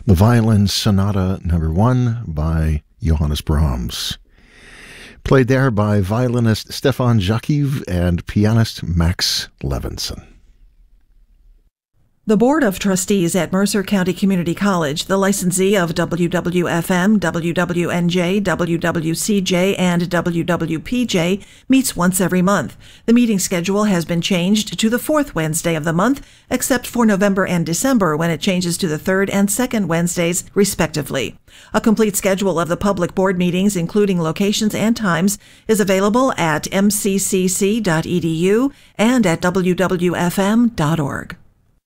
The Violin Sonata No. 1 by Johannes Brahms. Played there by violinist Stefan Jakiv and pianist Max Levinson. The Board of Trustees at Mercer County Community College, the licensee of WWFM, WWNJ, WWCJ, and WWPJ, meets once every month. The meeting schedule has been changed to the fourth Wednesday of the month, except for November and December, when it changes to the third and second Wednesdays, respectively. A complete schedule of the public board meetings, including locations and times, is available at mccc.edu and at wwfm.org.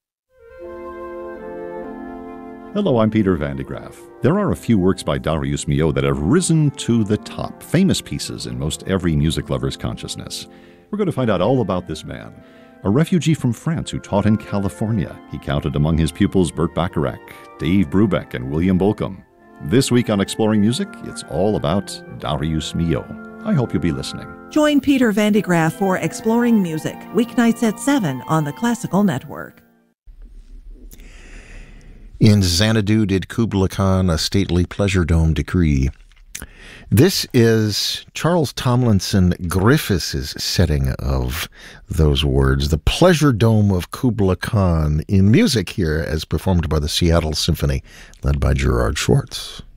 Hello, I'm Peter Van de Graaff. There are a few works by Darius Milhaud that have risen to the top, famous pieces in most every music lover's consciousness. We're going to find out all about this man. A refugee from France who taught in California, he counted among his pupils Burt Bacharach, Dave Brubeck, and William Bolcom. This week on Exploring Music, it's all about Darius Milhaud. I hope you'll be listening. Join Peter Van de Graaff for Exploring Music, weeknights at 7 on the Classical Network. In Xanadu did Kubla Khan a stately pleasure dome decree. This is Charles Tomlinson Griffiths' setting of those words, the pleasure dome of Kubla Khan, in music here as performed by the Seattle Symphony, led by Gerard Schwartz.